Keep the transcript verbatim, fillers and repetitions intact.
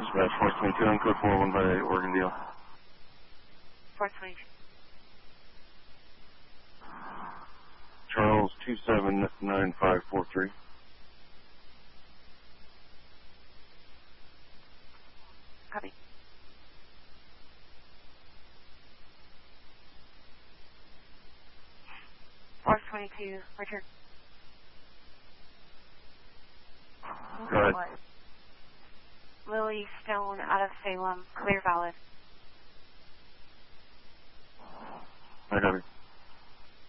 Dispatch four twenty-two on code four one by Oregondale. four twenty-two. Charles two seven nine five four three. Copy. four twenty-two, return. Go ahead. Lily Stone out of Salem, clear valid. I got it.